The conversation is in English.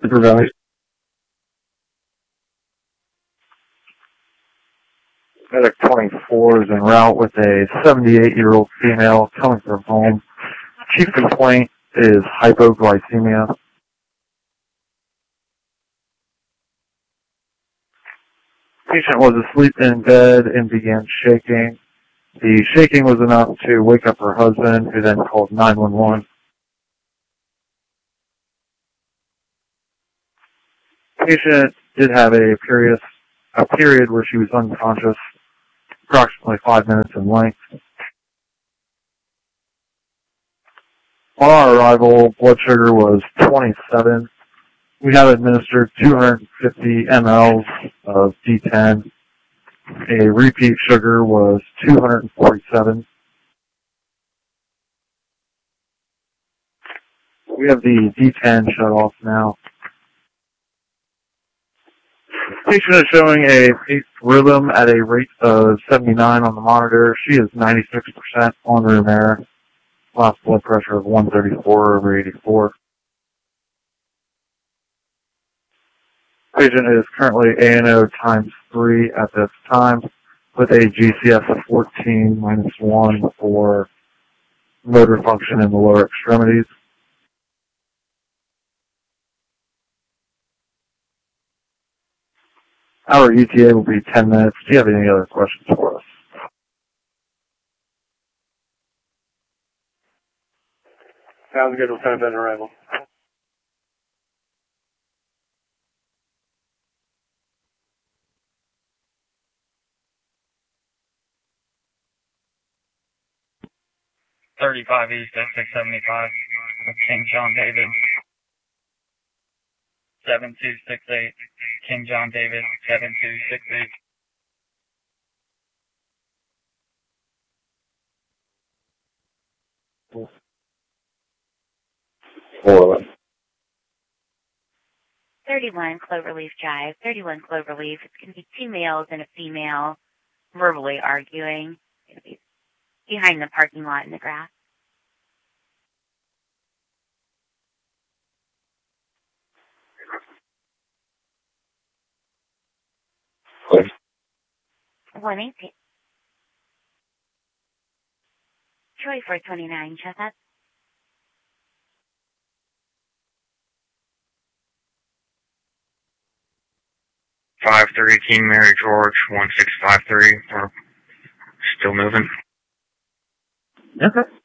River Valley. Medic 24 is en route with a 78-year-old female coming from home. Chief complaint is hypoglycemia. Patient was asleep in bed and began shaking. The shaking was enough to wake up her husband, who then called 911. Patient did have a period where she was unconscious, approximately 5 minutes in length. On our arrival, blood sugar was 27. We have administered 250 mLs of D10. A repeat sugar was 247. We have the D10 shut off now. Patient is showing a paced rhythm at a rate of 79 on the monitor. She is 96% on room air. Last blood pressure of 134/84. Patient is currently ANO ×3 at this time with a GCS of 14-1 for motor function in the lower extremities. Our ETA will be 10 minutes. Do you have any other questions for us? Sounds good. What time is arrival? $35 East at 675, King John David. 7268, King John David, 7268. Orland. 31 Cloverleaf Drive, 31 Cloverleaf. It's going to be 2 males and a female verbally arguing. It's going to be behind the parking lot in the grass. Please. 118. Troy 429, Chestnut. King Mary George, 1653. We're still moving. Okay.